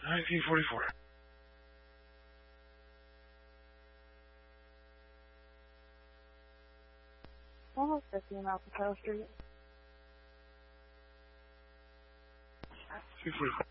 1944. Almost 15 miles to Pearl Street. 244.